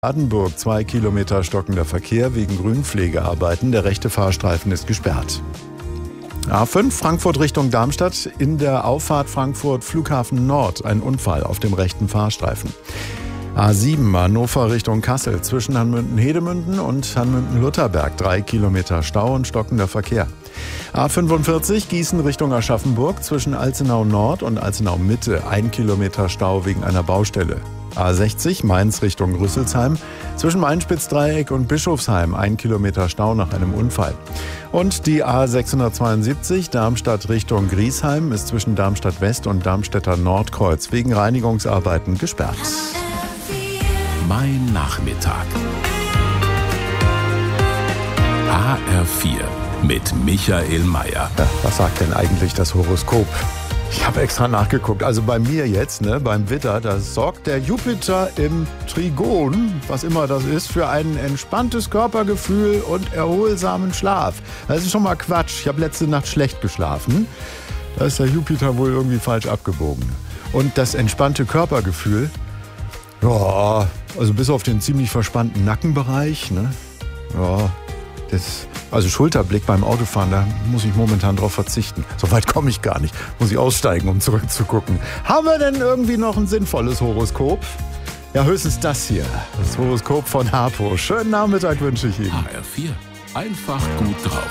Badenburg 2 Kilometer stockender Verkehr wegen Grünpflegearbeiten. Der rechte Fahrstreifen ist gesperrt. A5 Frankfurt Richtung Darmstadt. In der Auffahrt Frankfurt Flughafen Nord ein Unfall auf dem rechten Fahrstreifen. A7 Hannover Richtung Kassel zwischen Hanmünden-Hedemünden und Hanmünden-Lutherberg 3 Kilometer Stau und stockender Verkehr. A45 Gießen Richtung Aschaffenburg zwischen Alzenau Nord und Alzenau Mitte 1 Kilometer Stau wegen einer Baustelle. A60 Mainz Richtung Rüsselsheim zwischen Main-Spitz-Dreieck und Bischofsheim 1 Kilometer Stau nach einem Unfall. Und die A672 Darmstadt Richtung Griesheim ist zwischen Darmstadt West und Darmstädter Nordkreuz wegen Reinigungsarbeiten gesperrt. Mein Nachmittag. HR4 mit Michael Mayer. Ja, was sagt denn eigentlich das Horoskop? Ich habe extra nachgeguckt. Also bei mir jetzt, beim Widder, da sorgt der Jupiter im Trigon, was immer das ist, für ein entspanntes Körpergefühl und erholsamen Schlaf. Das ist schon mal Quatsch. Ich habe letzte Nacht schlecht geschlafen. Da ist der Jupiter wohl irgendwie falsch abgebogen. Und das entspannte Körpergefühl, ja, also bis auf den ziemlich verspannten Nackenbereich, ja, also Schulterblick beim Autofahren, da muss ich momentan drauf verzichten. So weit komme ich gar nicht. Muss ich aussteigen, um zurückzugucken. Haben wir denn irgendwie noch ein sinnvolles Horoskop? Ja, höchstens das hier. Das Horoskop von Harpo. Schönen Nachmittag wünsche ich Ihnen. HR4. Einfach gut drauf.